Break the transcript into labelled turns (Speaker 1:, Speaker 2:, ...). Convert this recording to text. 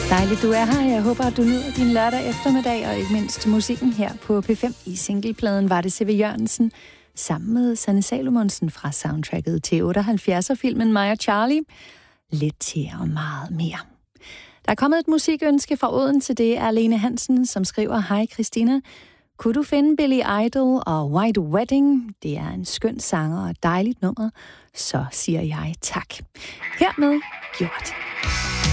Speaker 1: Dejligt, du er her. Jeg håber, at du nyder din lørdag eftermiddag, og ikke mindst musikken her på P5. I singlepladen var det C.V. Jørgensen sammen med Sanne Salomonsen fra soundtracket til 78'er-filmen Mig og Charlie. Lidt til og meget mere. Der er kommet et musikønske fra Odense. Det er Lene Hansen, som skriver: Hej Christina. Kunne du finde Billy Idol og White Wedding? Det er en skøn sanger og et dejligt nummer. Så siger jeg tak. Hermed gjort.